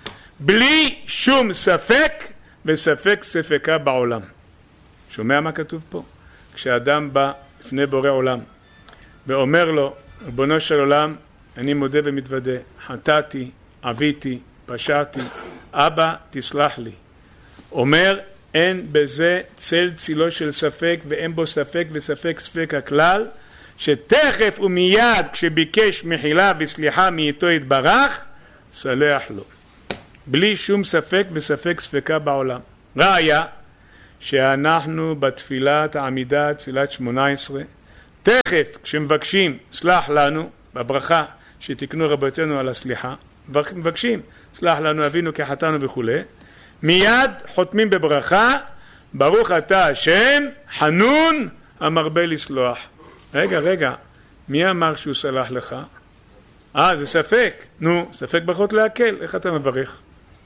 B: בלי שום ספק וספק ספקה בעולם. שומע מה כתוב פה? כשאדם בא לפני בורא עולם ואומר לו, ריבונו של עולם, אני מודה ומתוודה, חטאתי, עוויתי, פשעתי, אבא תסלח לי. אומר, אין בזה צל צילו של ספק, ואין בו ספק וספק ספק הכלל, שתכף ומיד כשביקש מחילה וסליחה מאיתו יתברך, סלח לו. בלי שום ספק וספק ספקה בעולם. ראיה שאנחנו בתפילת העמידה, תפילת 18, תכף כשמבקשים סלח לנו, בברכה שתקנו רבותינו על הסליחה, מבקשים סלח לנו אבינו כי חטאנו וכו', מיד חותמים בברכה, ברוך אתה השם, חנון המרבה לסלוח. רגע, מי אמר שהוא סלח לך? זה ספק. נו, ספק ברכות להקל, איך אתה מברך?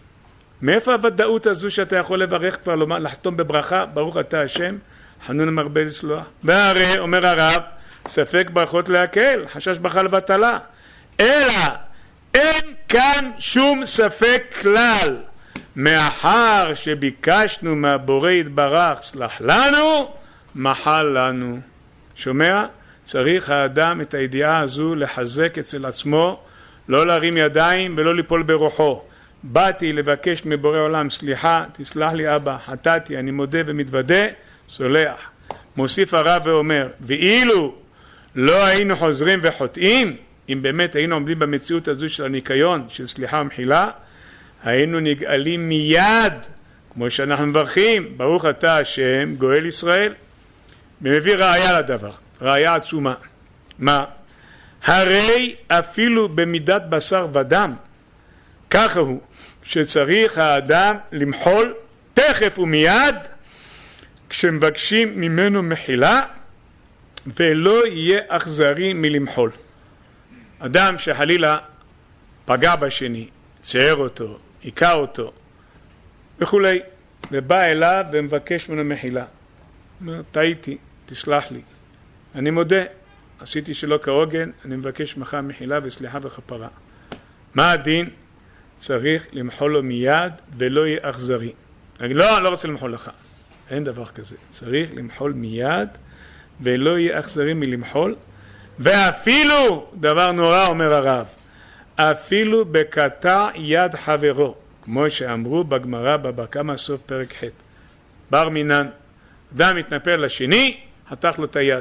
B: מאיפה הוודאות הזו שאתה יכול לברך כבר, לחתום בברכה, ברוך אתה השם, חנון המרבה לסלוח? והרי, אומר הרב, ספק ברכות להקל, חשש בכה לבטלה. אלא, אין כאן שום ספק כלל. מאחר שביקשנו מהבורא יתברך סלח לנו, מחל לנו. שומע? צריך האדם את הידיעה הזו לחזק אצל עצמו, לא להרים ידיים ולא ליפול ברוחו. באתי לבקש מבורא עולם סליחה, תסלח לי אבא, חטאתי, אני מודה ומתוודה, סולח. מוסיף הרב ואומר, ואילו לא היינו חוזרים וחוטאים, אם באמת היינו עומדים במציאות הזו של הניקיון, של סליחה ומחילה, היינו נגאלים מיד, כמו שאנחנו מברכים, ברוך אתה השם, גואל ישראל. ומביא ראיה לדבר, ראיה עצומה. מה? הרי אפילו במידת בשר ודם, ככה הוא, שצריך האדם למחול תכף ומיד, כשמבקשים ממנו מחילה, ולא יהיה אכזרי מלמחול. אדם שחלילה פגע בשני, צייר אותו, עיקה אותו, וכולי, ובא אליו ומבקש ממנו מחילה. אומר, טעיתי, תסלח לי. אני מודה, עשיתי שלא כהוגן, אני מבקש ממך מחילה וסליחה וכפרה. מה הדין? צריך למחול לו מיד ולא יהיה אכזרי. אני לא רוצה למחול לך. אין דבר כזה. צריך למחול מיד ולא יהיה אכזרי מלמחול. ואפילו, דבר נורא אומר הרב, אפילו בקטע יד חברו, כמו שאמרו בגמרא בבא קמא סוף פרק ח'. בר מינן, אדם מתנפל לשני, חתך לו את היד.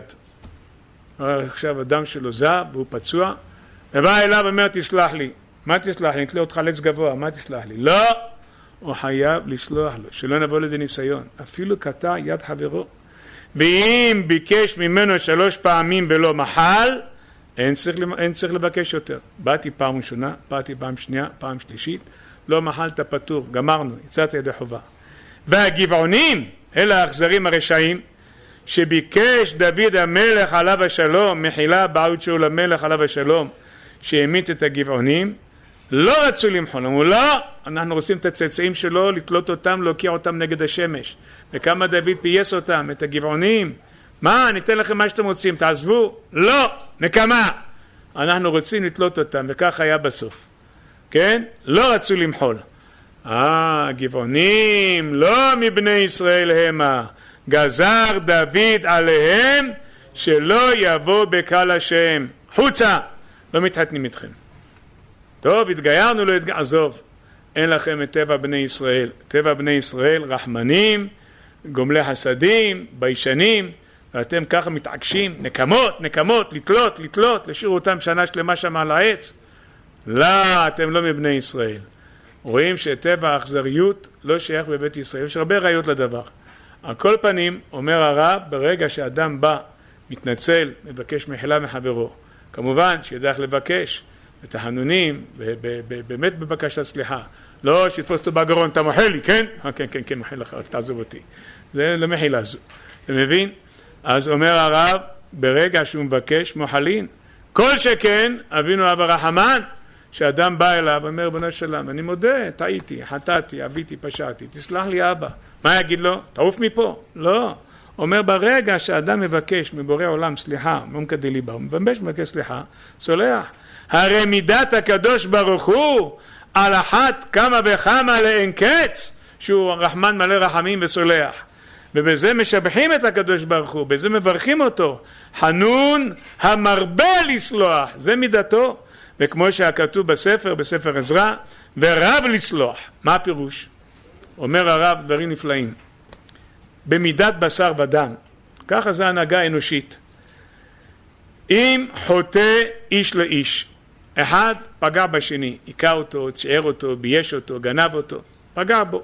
B: עכשיו אדם שלו זע והוא פצוע, ובא אליו ואומר תסלח לי. מה תסלח לי? נתלה אותך לץ גבוה, מה תסלח לי? לא! הוא חייב לסלוח לו, שלא נבוא לזה ניסיון. אפילו קטע יד חברו. ואם ביקש ממנו 3 פעמים ולא מחל, אין צריך לבקש יותר. באתי פעם ראשונה, באתי פעם שנייה, פעם שלישית, לא מחלת פטור, גמרנו, יצאת ידי חובה. והגבעונים, אלה האכזרים הרשעים, שביקש דוד המלך עליו השלום, מחילה בעוד שאול המלך עליו השלום, שהמית את הגבעונים, לא רצו למחול, אמרו לא, אנחנו רוצים את הצאצאים שלו, לתלות אותם, להוקיע אותם נגד השמש. וכמה דוד פייס אותם, את הגבעונים, מה, ניתן לכם מה שאתם רוצים, תעזבו? לא, נקמה. אנחנו רוצים לתלות אותם, וכך היה בסוף. כן? לא רצו למחול. הגבעונים, לא מבני ישראל המה. גזר דוד עליהם, שלא יבוא בקהל השם. חוצה, לא מתחתנים איתכם. טוב, התגיירנו, לא התגיירנו, עזוב. אין לכם את טבע בני ישראל. טבע בני ישראל, רחמנים, גומלי חסדים, ביישנים, ואתם ככה מתעקשים, נקמות, לתלות, לשאיר אותם שנה שלמה שם על העץ. לא, אתם לא מבני ישראל. רואים שטבע האכזריות לא שייך בבית ישראל. יש הרבה ראיות לדבר. על כל פנים, אומר הרב, ברגע שאדם בא, מתנצל, מבקש מחילה מחברו, כמובן שידע לבקש את החנונים, באמת בבקשת סליחה. לא שתפוס אותו בגרון, אתה מוחל לי, כן? כן, מוחל לך, רק תעזוב אותי. זה לא מחילה זו. אתה מבין? אז אומר הרב, ברגע שהוא מבקש מוחלין, כל שכן, אבינו אב הרחמן, שאדם בא אליו, אומר בנו שלם, אני מודה, טעיתי, חטאתי, אביתי, פשעתי, תסלח לי אבא. מה יגיד לו? תעוף מפה. לא. אומר ברגע שאדם מבקש מבורא עולם סליחה, מעומקא דליבא, הוא מבקש סליחה, סולח. הרי מידת הקדוש ברוך הוא, על אחת כמה וכמה לאין קץ, שהוא רחמן מלא רחמים וסולח. ובזה משבחים את הקדוש ברוך הוא, בזה מברכים אותו. חנון המרבה לסלוח, זה מידתו. וכמו שהכתוב בספר עזרא, ורב לסלוח. מה הפירוש? אומר הרב דברים נפלאים. במידת בשר ודם, ככה זה הנהגה האנושית. אם חוטא איש לאיש, אחד פגע בשני, עיקר אותו, ציער אותו, בייש אותו, גנב אותו, פגע בו.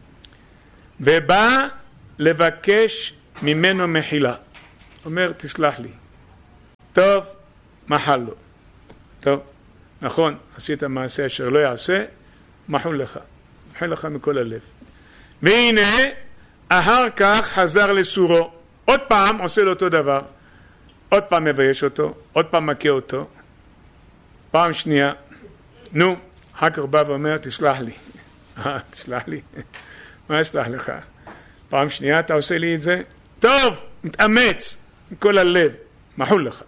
B: ובא לבקש ממנו מחילה. אומר, תסלח לי. טוב, מחל לו. טוב, נכון, עשית מעשה אשר לא יעשה, מחול לך. מחול לך מכל הלב. והנה, אחר כך חזר לסורו. עוד פעם עושה לו אותו דבר. עוד פעם מבייש אותו, עוד פעם מכה אותו. פעם שנייה, נו, אחר כך בא ואומר, תסלח לי. תסלח לי? מה אסלח לך? פעם שנייה אתה עושה לי את זה? טוב, מתאמץ, מכל הלב, מחול לך.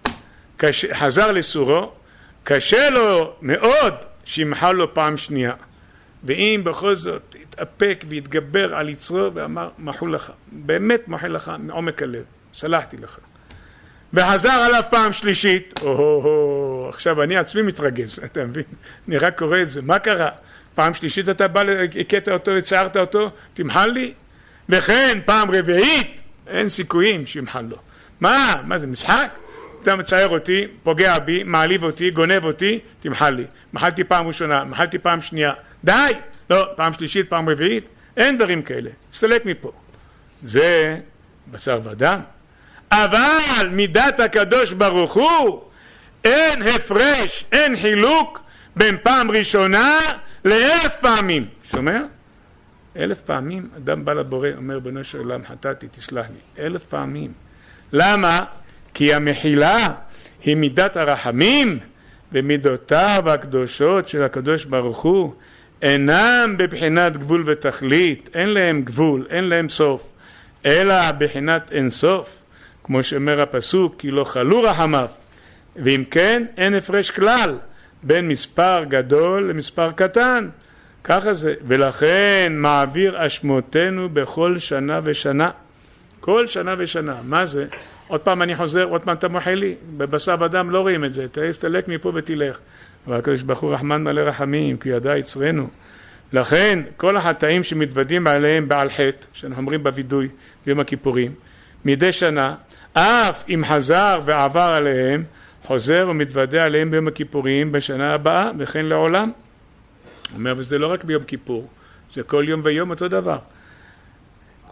B: חזר לסורו, קשה לו מאוד שימחל לו פעם שנייה. ואם בכל זאת התאפק והתגבר על יצרו ואמר, מחול לך. באמת מחול לך מעומק הלב. סלחתי לך. וחזר עליו פעם שלישית, עכשיו אני עצמי מתרגז, אתה מבין? אני רק קורא את זה, מה קרה? פעם שלישית אתה בא, הכית אותו, הצערת אותו, תמחל לי? וכן, פעם רביעית, אין סיכויים שימחל לו. מה זה משחק? אתה מצייר אותי, פוגע בי, מעליב אותי, גונב אותי, תמחל לי. מחלתי פעם ראשונה, מחלתי פעם שנייה, די! לא, פעם שלישית, פעם רביעית, אין דברים כאלה, תסתלק מפה. זה בשר ודם. אבל מידת הקדוש ברוך הוא, אין הפרש, אין חילוק בין פעם ראשונה ל1,000 פעמים. שומע? 1,000 פעמים אדם בא לבורא, אומר בנו של עולם, חטאתי, תסלח לי. 1,000 פעמים. למה? כי המחילה היא מידת הרחמים, ומידותיו הקדושות של הקדוש ברוך הוא אינם בבחינת גבול ותכלית, אין להם גבול, אין להם סוף, אלא בבחינת אין סוף. כמו שאומר הפסוק, כי לא חלו רחמיו, ואם כן אין הפרש כלל בין מספר גדול למספר קטן, ככה זה. ולכן מעביר אשמותינו בכל שנה ושנה, כל שנה ושנה. מה זה? עוד פעם אני חוזר, עוד פעם אתה מוחל לי, בבשר ודם לא רואים את זה, תסתלק מפה ותלך. אבל הקדוש ברוך הוא רחמן מלא רחמים, כי ידע יצרנו. לכן כל החטאים שמתוודים עליהם בעל חטא, שאנחנו אומרים בווידוי ביום הכיפורים, מדי שנה, אף אם חזר ועבר עליהם, חוזר ומתוודה עליהם ביום הכיפורים בשנה הבאה, וכן לעולם. הוא אומר, וזה לא רק ביום כיפור, זה כל יום ויום אותו דבר.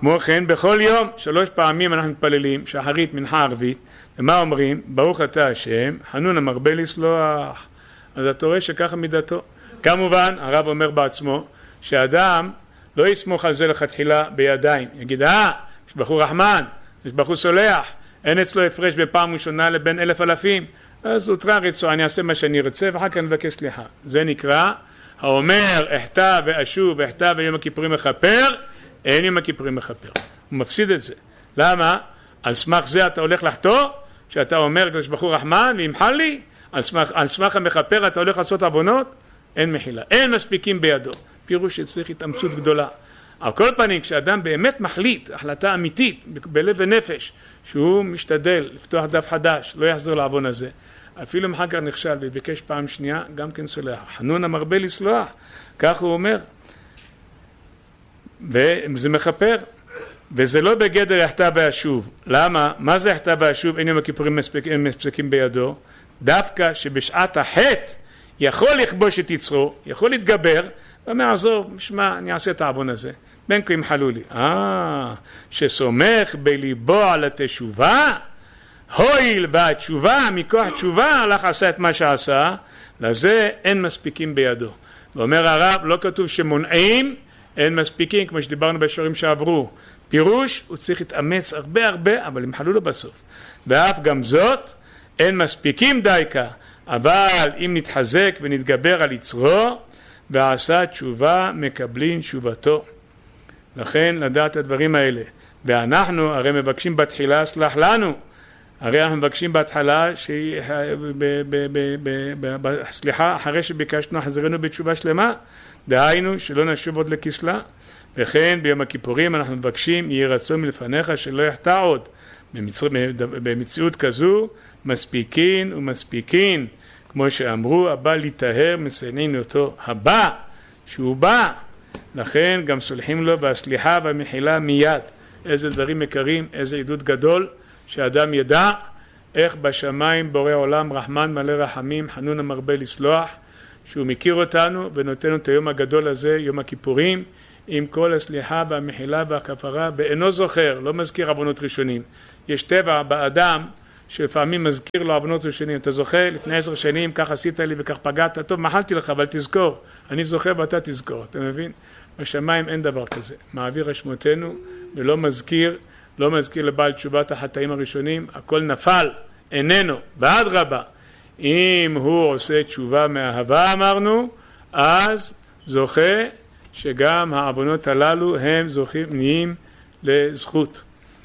B: כמו כן, בכל יום 3 פעמים אנחנו מתפללים, שחרית, מנחה, ערבית, ומה אומרים? ברוך אתה השם, חנון המרבה לסלוח. אז אתה רואה שככה מידתו. כמובן, הרב אומר בעצמו, שאדם לא יסמוך על זה לכתחילה בידיים. יגיד, יש בחור רחמן, יש בחור סולח, אין אצלו הפרש בפעם ראשונה לבין 1,000 אלפים, אז הותרה רצו, אני אעשה מה שאני רוצה, ואחר כך אני מבקש סליחה. זה נקרא, האומר, אחטא ואשוב, אחטא ויום הכיפורים מכפר, אין יום הכיפורים מכפר. הוא מפסיד את זה. למה? על סמך זה אתה הולך לחטוא, שאתה אומר, יש בחור רחמן, וימחל לי, על סמך המכפר אתה הולך לעשות עוונות, אין מחילה. אין מספיקים בידו. פירוש שצריך התאמצות גדולה. על כל פנים, כשאדם באמת מחליט, החלטה אמיתית, בלב ונפש, שהוא משתדל לפתוח דף חדש, לא יחזור לעוון הזה, אפילו אם אחר כך נכשל וביקש פעם שנייה, גם כן סולח. חנון המרבה לסלוח, כך הוא אומר. וזה מכפר. וזה לא בגדר יחטא ואשוב. למה? מה זה יחטא ואשוב? אין יום הכיפורים מספיקים בידו. דווקא שבשעת החטא יכול לכבוש את יצרו, יכול להתגבר, ואומר, עזוב, משמע, אני אעשה את העוון הזה. בין כה ימחלו לי. שסומך בליבו על התשובה, הויל והתשובה, מכוח תשובה, הלך עשה את מה שעשה, לזה אין מספיקים בידו. ואומר הרב, לא כתוב שמונעים, אין מספיקים, כמו שדיברנו בשיעורים שעברו. פירוש, הוא צריך להתאמץ הרבה, אבל ימחלו לו בסוף. ואף גם זאת, אין מספיקים דייקה, אבל אם נתחזק ונתגבר על יצרו, ועשה תשובה, מקבלים תשובתו. לכן לדעת הדברים האלה. ואנחנו הרי מבקשים בתחילה, סלח לנו. הרי אנחנו מבקשים בהתחלה, סליחה, אחרי שביקשנו, חזרנו בתשובה שלמה. דהיינו, שלא נשוב עוד לכסלה. וכן ביום הכיפורים אנחנו מבקשים, יהי רצון מלפניך שלא יחטא עוד. במציאות כזו, מספיקין ומספיקין. כמו שאמרו, הבא להיטהר, מסיינים אותו. הבא, שהוא בא, לכן גם סולחים לו, והסליחה והמחילה מיד. איזה דברים יקרים, איזה עדות גדול, שאדם ידע איך בשמיים בורא עולם, רחמן מלא רחמים, חנון המרבה לסלוח, שהוא מכיר אותנו ונותן את היום הגדול הזה, יום הכיפורים, עם כל הסליחה והמחילה והכפרה, ואינו זוכר, לא מזכיר עוונות ראשונים. יש טבע באדם, שלפעמים מזכיר לו עוונות ראשונים. אתה זוכר? לפני 10 שנים, כך עשית לי וכך פגעת. טוב, מחלתי לך, אבל תזכור. אני זוכר ואתה תזכור. אתה מבין? בשמיים אין דבר כזה. מעביר רשמותינו ולא מזכיר, לא מזכיר לבעל תשובת החטאים הראשונים. הכל נפל, איננו. בעד רבה. אם הוא עושה תשובה מאהבה, אמרנו, אז זוכה שגם העוונות הללו הם זוכים נהיים לזכות.